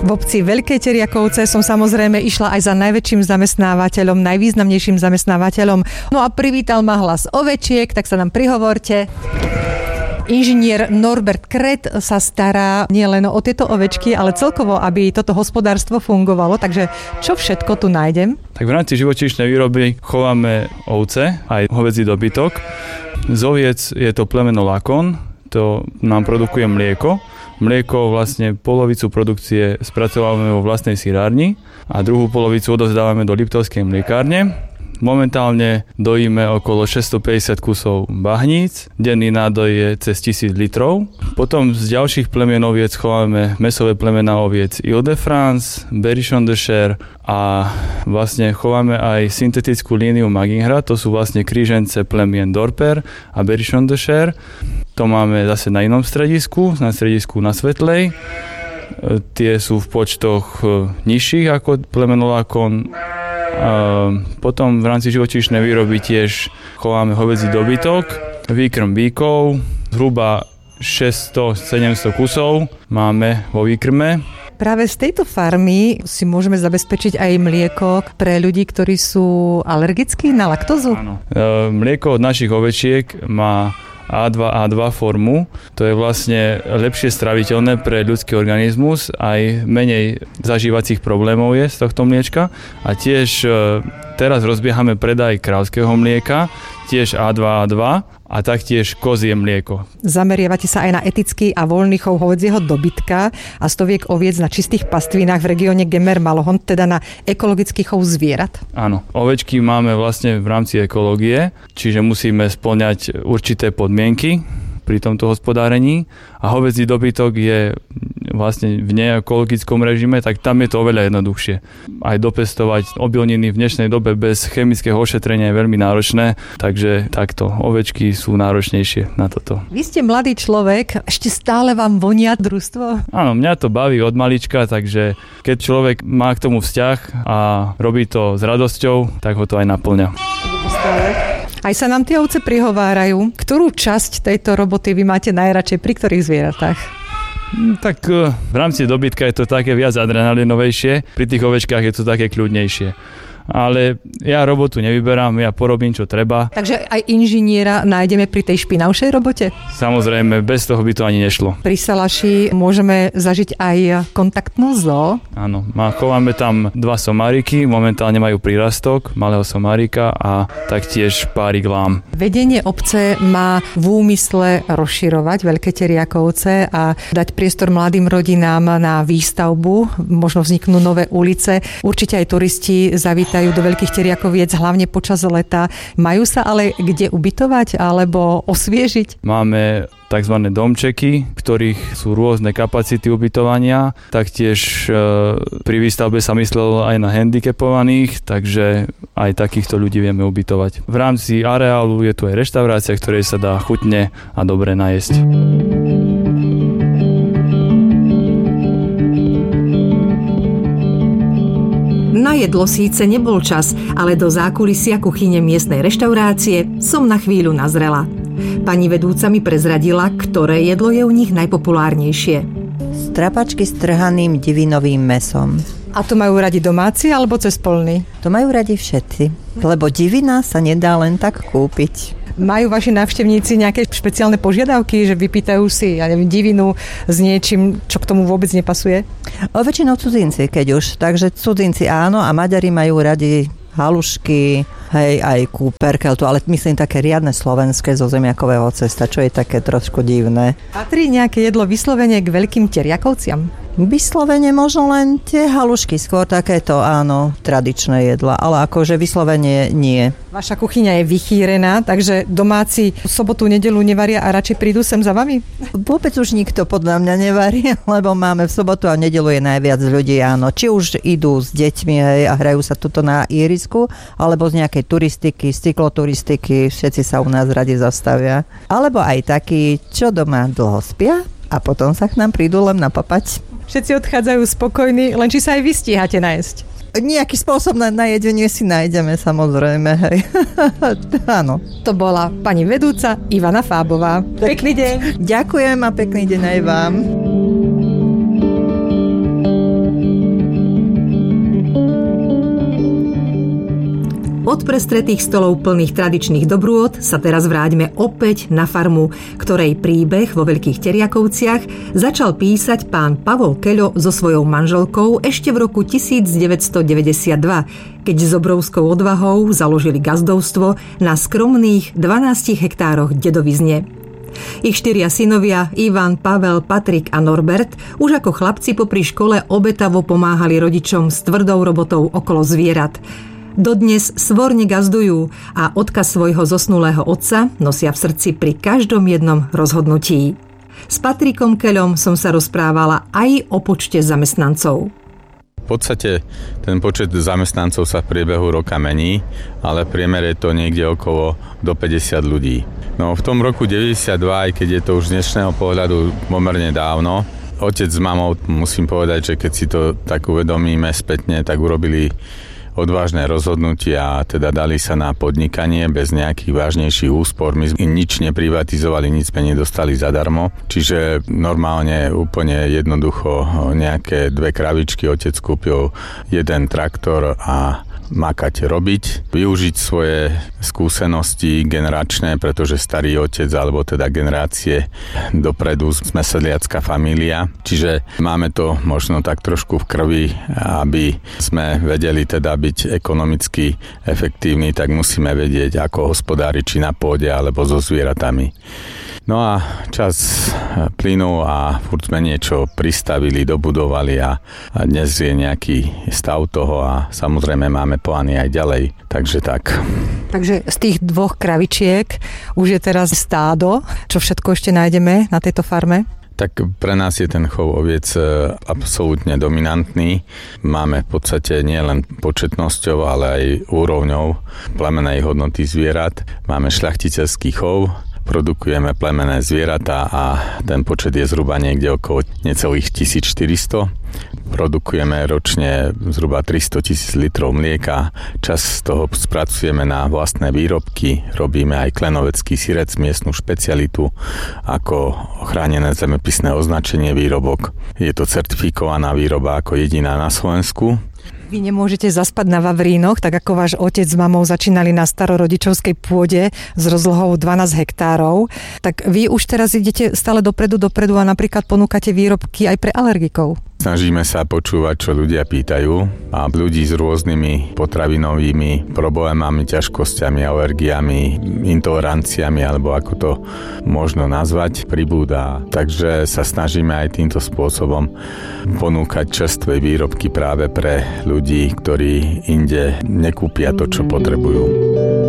V obci Veľké Teriakovce som samozrejme išla aj za najväčším zamestnávateľom, najvýznamnejším zamestnávateľom. No a privítal ma hlas ovečiek, tak sa nám prihovorte. Inžinier Norbert Kret sa stará nielen o tieto ovečky, ale celkovo, aby toto hospodárstvo fungovalo. Takže čo všetko tu nájdem? Tak v rámci živočíšnej výroby chováme ovce, aj hovädzí dobytok. Z oviec je to plemeno Lakon, to nám produkuje mlieko. Mlieko vlastne polovicu produkcie spracovávame vo vlastnej sirárni a druhú polovicu odovzdávame do Liptovskej mliekárne. Momentálne dojíme okolo 650 kusov bahníc, denný nádoj je cez 1000 litrov. Potom z ďalších plemien oviec chováme mäsové plemená oviec Ile de France, Berrichon de Cher a vlastne chováme aj syntetickú líniu Maginhra, to sú vlastne krížence plemien Dorper a Berrichon de Cher. To máme zase na inom stredisku, na stredisku na Svetlej. Tie sú v počtoch nižších ako plemeno Lakon. Potom v rámci živočíšnej výroby tiež chováme hovädzí dobytok, výkrm bíkov, zhruba 600-700 kusov máme vo výkrme. Práve z tejto farmy si môžeme zabezpečiť aj mlieko pre ľudí, ktorí sú alergickí na laktózu? Áno. Mlieko od našich ovečiek má A2 formu, to je vlastne lepšie straviteľné pre ľudský organizmus, aj menej zažívacích problémov je z tohto mliečka a tiež teraz rozbiehame predaj kráľského mlieka, tiež A2 a taktiež kozie mlieko. Zameriavate sa aj na etický a voľný chov hovädzieho dobytka a stoviek oviec na čistých pastvinách v regióne Gemer-Malohon, teda na ekologický chov zvierat? Áno, ovečky máme vlastne v rámci ekológie, čiže musíme spĺňať určité podmienky pri tomto hospodárení a hovädzí dobytok je vlastne v neekologickom režime, tak tam je to oveľa jednoduchšie. Aj dopestovať obilniny v dnešnej dobe bez chemického ošetrenia je veľmi náročné, takže takto ovečky sú náročnejšie na toto. Vy ste mladý človek, ešte stále vám vonia družstvo? Áno, mňa to baví od malička, takže keď človek má k tomu vzťah a robí to s radosťou, tak ho to aj naplňa. Aj sa nám tie ovce prihovárajú. Ktorú časť tejto roboty vy máte najradšej, pri ktorých zvieratách? Tak v rámci dobytka je to také viac adrenalinovejšie, pri tých ovečkách je to také kľudnejšie. Ale ja robotu nevyberám, ja porobím, čo treba. Takže aj inžiniera nájdeme pri tej špinavšej robote? Samozrejme, bez toho by to ani nešlo. Pri Salaši môžeme zažiť aj kontaktnú zoo? Áno, chováme tam 2 somáriky, momentálne majú prírastok malého somárika a taktiež párik lám. Vedenie obce má v úmysle rozširovať Veľké Teriakovce a dať priestor mladým rodinám na výstavbu, možno vzniknú nové ulice. Určite aj turisti zavítajú do Veľkých Teriakoviec, hlavne počas leta. Majú sa ale kde ubytovať alebo osviežiť? Máme tzv. Domčeky, v ktorých sú rôzne kapacity ubytovania. Taktiež pri výstavbe sa myslelo aj na handicapovaných, takže aj takýchto ľudí vieme ubytovať. V rámci areálu je tu aj reštaurácia, ktorej sa dá chutne a dobre najesť. Na jedlo síce nebol čas, ale do zákulisia kuchyne miestnej reštaurácie som na chvíľu nazrela. Pani vedúca mi prezradila, ktoré jedlo je u nich najpopulárnejšie. Strapačky s trhaným divinovým mäsom. A to majú radi domáci alebo cez polný? To majú radi všetci, lebo divina sa nedá len tak kúpiť. Majú vaši návštevníci nejaké špeciálne požiadavky, že vypýtajú si, divinu s niečím, čo k tomu vôbec nepasuje? Väčšinou cudzinci, keď už. Takže cudzinci áno a Maďari majú radi halušky, hej, aj kúperkeltu, ale myslím také riadne slovenské zo zemiakového cesta, čo je také trošku divné. Patrí nejaké jedlo vyslovene k Veľkým Teriakovciam? Vyslovene možno len tie halušky, skôr takéto, áno, tradičné jedla, ale akože vyslovene nie. Vaša kuchyňa je vychýrená, takže domáci sobotu, nedeľu nevaria a radšej prídu sem za vami? Vôbec už nikto podľa mňa nevarí, lebo máme v sobotu a nedeľu je najviac ľudí, áno. Či už idú s deťmi, hej, a hrajú sa tuto na ihrisku, alebo z nejakej turistiky, z cykloturistiky, všetci sa u nás radi zastavia. Alebo aj takí, čo doma dlho spia a potom sa k nám prídu len napapať. Všetci odchádzajú spokojní, len či sa aj vy stíhate nájsť? Nejaký spôsob na jedenie si nájdeme, samozrejme, hej. Áno. To bola pani vedúca Ivana Fábová. Pekný deň. Ďakujem a pekný deň aj vám. Od prestretých stolov plných tradičných dobrôt sa teraz vráťme opäť na farmu, ktorej príbeh vo Veľkých Teriakovciach začal písať pán Pavol Keľo so svojou manželkou ešte v roku 1992, keď s obrovskou odvahou založili gazdovstvo na skromných 12 hektároch dedovizne. Ich 4 synovia, Ivan, Pavel, Patrik a Norbert, už ako chlapci popri škole obetavo pomáhali rodičom s tvrdou robotou okolo zvierat. Dodnes svorne gazdujú a odkaz svojho zosnulého otca nosia v srdci pri každom jednom rozhodnutí. S Patrikom Keľom som sa rozprávala aj o počte zamestnancov. V podstate ten počet zamestnancov sa v priebehu roka mení, ale v priemere je to niekde okolo do 50 ľudí. No v tom roku 92, aj keď je to už z dnešného pohľadu pomerne dávno, otec s mamou, musím povedať, že keď si to tak uvedomíme spätne, tak urobili odvážne rozhodnutia a teda dali sa na podnikanie bez nejakých vážnejších úspor. My sme nič neprivatizovali, nič sme nedostali zadarmo. Čiže normálne úplne jednoducho nejaké 2 kravičky otec kúpil, 1 traktor a makať, robiť, využiť svoje skúsenosti generačné, pretože starý otec, alebo teda generácie dopredu sme sedliacká família, čiže máme to možno tak trošku v krvi, aby sme vedeli teda byť ekonomicky efektívni, tak musíme vedieť, ako hospodáriť či na pôde, alebo so zvieratami. No a čas plynul a furt sme niečo pristavili, dobudovali a dnes je nejaký stav toho a samozrejme máme plány aj ďalej, takže tak. Takže z tých 2 kravičiek už je teraz stádo, čo všetko ešte nájdeme na tejto farme? Tak pre nás je ten chov oviec absolútne dominantný. Máme v podstate nielen početnosťou, ale aj úrovňou plemennej hodnoty zvierat. Máme šľachticeľský chov, produkujeme plemenné zvieratá a ten počet je zhruba niekde okolo necelých 1400. Produkujeme ročne zhruba 300 000 litrov mlieka. Čas z toho spracujeme na vlastné výrobky. Robíme aj klenovecký syrec, miestnu špecialitu ako chránené zemepisné označenie výrobok. Je to certifikovaná výroba ako jediná na Slovensku. Vy nemôžete zaspať na Vavrínoch, tak ako váš otec s mamou začínali na starorodičovskej pôde s rozlohou 12 hektárov. Tak vy už teraz idete stále dopredu a napríklad ponúkate výrobky aj pre alergikov. Snažíme sa počúvať, čo ľudia pýtajú a ľudí s rôznymi potravinovými problémami, ťažkosťami, alergiami, intoleranciami, alebo ako to možno nazvať, pribúda. Takže sa snažíme aj týmto spôsobom ponúkať čerstvé výrobky práve pre ľudí, ktorí inde nekúpia to, čo potrebujú.